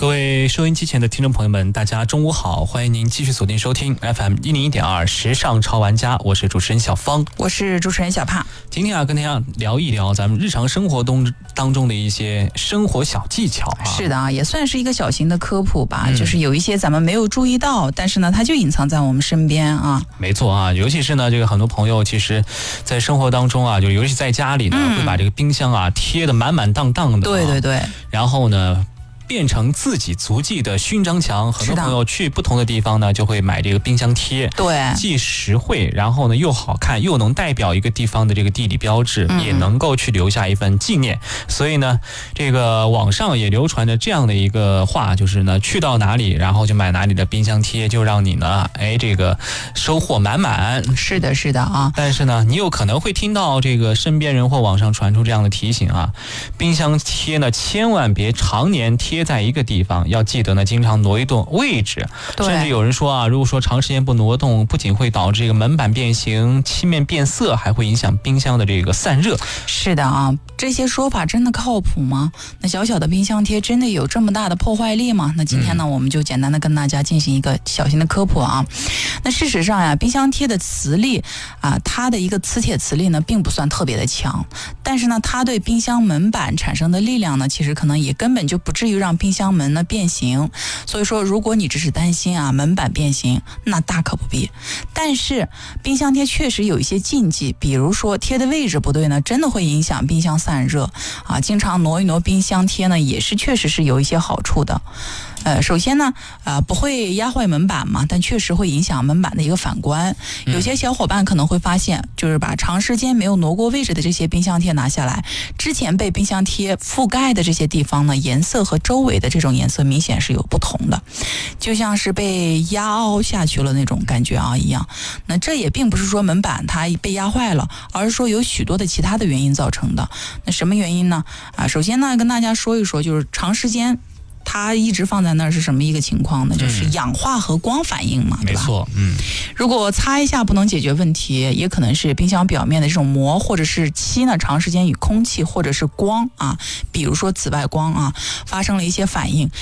各位收音机前的听众朋友们，大家中午好，欢迎您继续锁定收听 FM 101.2时尚潮玩家，我是主持人小芳， 我是主持人小帕。 今天跟大家聊一聊咱们日常生活当中的一些生活小技巧是的也算是一个小型的科普吧，就是有一些咱们没有注意到，但是呢，它就隐藏在我们身边啊。 没错尤其是呢，这个很多朋友其实，在生活当中就尤其在家里呢，会把这个冰箱贴得满满当当的。 对对对。 然后呢，变成自己足迹的勋章墙。很多朋友去不同的地方呢，就会买这个冰箱贴， 对， 既实惠，然后呢又好看，又能代表一个地方的这个地理标志，也能够去留下一份纪念。所以呢，这个网上也流传着这样的一个话，就是呢，去到哪里，然后就买哪里的冰箱贴，就让你呢，这个收获满满。 是的，是的啊。 但是呢，你有可能会听到这个身边人或网上传出这样的提醒冰箱贴呢，千万别常年贴在一个地方，要记得呢，经常挪动位置。甚至有人说如果说长时间不挪动，不仅会导致这个门板变形、漆面变色，还会影响冰箱的这个散热。 是的这些说法真的靠谱吗？那小小的冰箱贴真的有这么大的破坏力吗？那今天呢，我们就简单的跟大家进行一个小型的科普那事实上冰箱贴的磁力它的一个磁铁磁力呢，并不算特别的强，但是呢，它对冰箱门板产生的力量呢，其实可能也根本就不至于让冰箱门呢变形。所以说，如果你只是担心门板变形，那大可不必。但是冰箱贴确实有一些禁忌，比如说贴的位置不对呢，真的会影响冰箱散热经常挪一挪冰箱贴呢，也是确实是有一些好处的。首先呢，不会压坏门板嘛，但确实会影响门板的一个反光。有些小伙伴可能会发现，就是把长时间没有挪过位置的这些冰箱贴拿下来，之前被冰箱贴覆盖的这些地方呢，颜色和周围的这种颜色明显是有不同的，就像是被压凹下去了那种感觉一样。那这也并不是说门板它被压坏了，而是说有许多的其他的原因造成的。那什么原因呢？首先呢，跟大家说一说，就是长时间它一直放在那儿是什么一个情况呢？就是氧化和光反应嘛，对吧？ 没错， 如果擦一下不能解决问题，也可能是冰箱表面的这种膜或者是漆呢，长时间与空气或者是光比如说紫外光发生了一些反应，